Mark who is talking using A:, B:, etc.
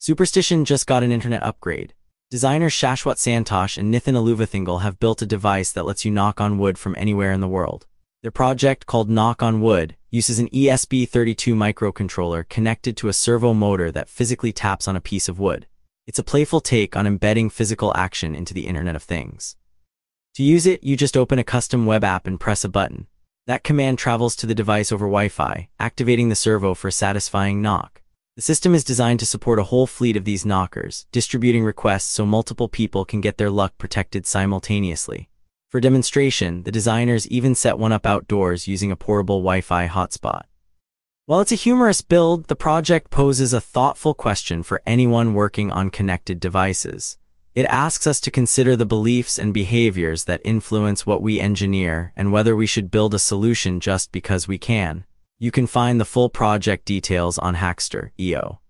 A: Superstition just got an internet upgrade. Designers Shashwat Santosh and Nithin Aluvathingal have built a device that lets you knock on wood from anywhere in the world. Their project, called Knock on Wood, uses an ESP32 microcontroller connected to a servo motor that physically taps on a piece of wood. It's a playful take on embedding physical action into the Internet of Things. To use it, you just open a custom web app and press a button. That command travels to the device over Wi-Fi, activating the servo for a satisfying knock. The system is designed to support a whole fleet of these knockers, distributing requests so multiple people can get their luck protected simultaneously. For demonstration, the designers even set one up outdoors using a portable Wi-Fi hotspot. While it's a humorous build, the project poses a thoughtful question for anyone working on connected devices. It asks us to consider the beliefs and behaviors that influence what we engineer and whether we should build a solution just because we can. You can find the full project details on Hackster.io.